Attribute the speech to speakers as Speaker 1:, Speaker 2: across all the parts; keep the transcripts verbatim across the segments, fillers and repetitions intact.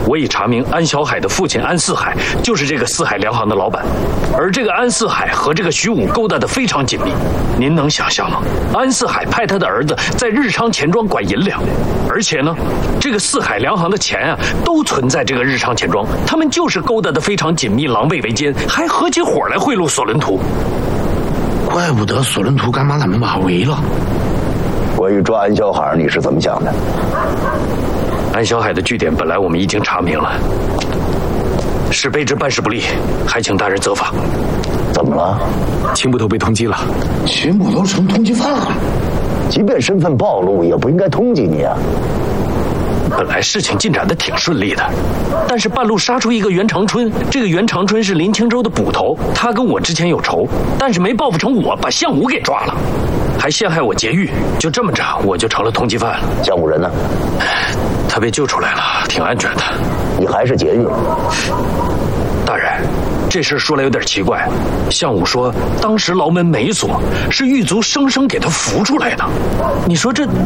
Speaker 1: 我已查明安小海的父亲安四海就是这个四海粮行的老板，而这个安四海和这个徐武勾搭得非常紧密。您能想象吗？安四海派他的儿子在日昌钱庄管银两，而且呢，这个四海粮行的钱啊都存在这个日昌钱庄，他们就是勾搭得非常紧密，狼狈为奸，还合起伙来贿赂索伦图。
Speaker 2: 怪不得索伦图敢把咱们马围了。
Speaker 3: 关于抓安小海，你是怎么想的？
Speaker 1: 安小海的据点本来我们已经查明了，是卑职办事不力，还请大人责罚。
Speaker 3: 怎么了？
Speaker 4: 秦捕头被通缉了。
Speaker 2: 秦捕头成通缉犯了？
Speaker 3: 即便身份暴露，也不应该通缉你啊。
Speaker 1: 本来事情进展得挺顺利的，但是半路杀出一个袁长春，这个袁长春是林清州的捕头，他跟我之前有仇，但是没报复成我，把项武给抓了，还陷害我劫狱，就这么着我就成了通缉犯了。
Speaker 3: 项武人呢？
Speaker 1: 他被救出来了，挺安全的。
Speaker 3: 你还是劫狱？
Speaker 1: 大人，这事说来有点奇怪，项武说当时牢门没锁，是狱卒生生给他扶出来的。你说这……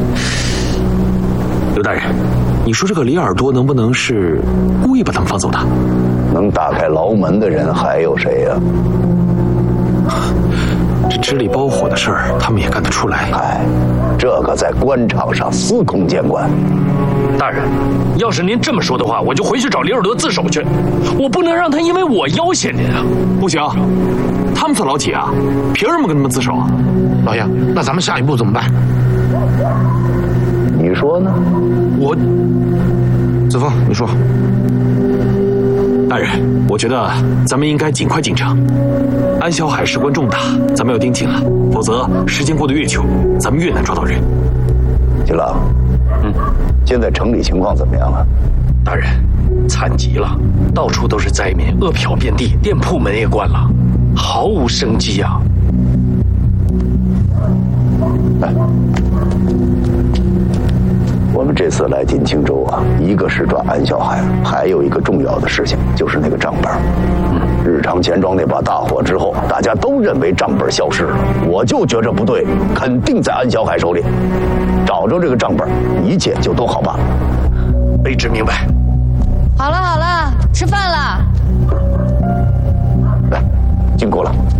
Speaker 4: 刘大人，你说这个李耳朵能不能是故意把他们放走的？
Speaker 3: 能打开牢门的人还有谁呀、
Speaker 4: 啊？这支离包火的事儿，他们也干得出来？
Speaker 3: 哎，这个在官场上司空见惯。
Speaker 1: 大人，要是您这么说的话，我就回去找李耳朵自首去。我不能让他因为我要挟您啊！
Speaker 4: 不行，他们算老几啊？凭什么跟他们自首啊？
Speaker 2: 老爷，那咱们下一步怎么办？
Speaker 3: 你说呢？
Speaker 4: 我，子枫，你说。大人，我觉得咱们应该尽快进城。安小海事关重大，咱们要盯紧了，否则时间过得越久，咱们越难抓到人。
Speaker 3: 金郎，嗯，现在城里情况怎么样了？
Speaker 1: 大人，惨极了，到处都是灾民，饿殍遍地，店铺门也关了，毫无生机啊！
Speaker 3: 来。我们这次来锦清州啊，一个是抓安小海，还有一个重要的事情就是那个账本。日常钱庄那把大火之后，大家都认为账本消失了，我就觉着不对，肯定在安小海手里。找着这个账本，一切就都好办了。
Speaker 1: 卑职明白。
Speaker 5: 好了好了，吃饭了。
Speaker 3: 来，辛苦了。